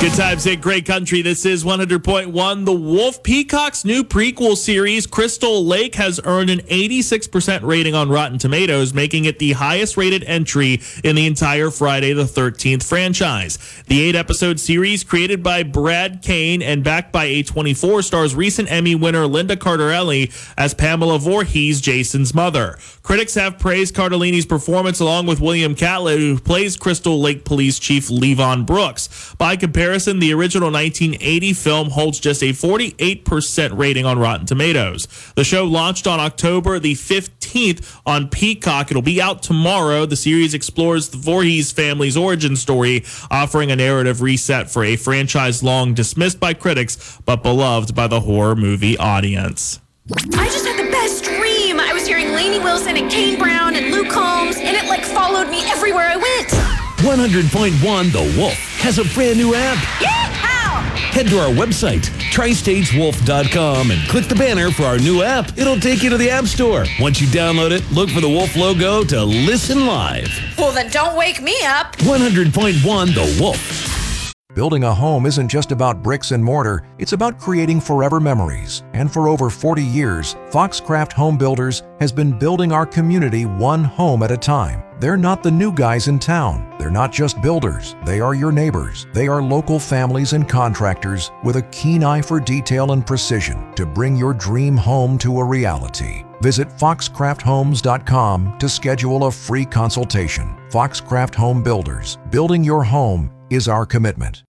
Good times in great country. This is 100.1. The Wolf Peacock's new prequel series, Crystal Lake, has earned an 86% rating on Rotten Tomatoes, making it the highest rated entry in the entire Friday the 13th franchise. The 8-episode series, created by Brad Kane and backed by A24, stars recent Emmy winner Linda Cardellini as Pamela Voorhees, Jason's mother. Critics have praised Cardellini's performance along with William Catlett, who plays Crystal Lake Police Chief Levon Brooks. By comparison, the original 1980 film holds just a 48% rating on Rotten Tomatoes. The show launched on October the 15th on Peacock. It'll be out tomorrow. The series explores the Voorhees family's origin story, offering a narrative reset for a franchise long dismissed by critics but beloved by the horror movie audience. I just had the best dream. I was hearing Lainey Wilson and Kane Brown and Luke Combs, and it followed me everywhere I went. 100.1 The Wolf has a brand new app. Yeehaw! Head to our website, tristateswolf.com, and click the banner for our new app. It'll take you to the App Store. Once you download it, look for the Wolf logo to listen live. Well, then don't wake me up. 100.1 The Wolf. Building a home isn't just about bricks and mortar, it's about creating forever memories. And for over 40 years, Foxcraft Home Builders has been building our community one home at a time. They're not the new guys in town. They're not just builders. They are your neighbors. They are local families and contractors with a keen eye for detail and precision to bring your dream home to a reality. Visit foxcrafthomes.com to schedule a free consultation. Foxcraft Home Builders. Building your home is our commitment.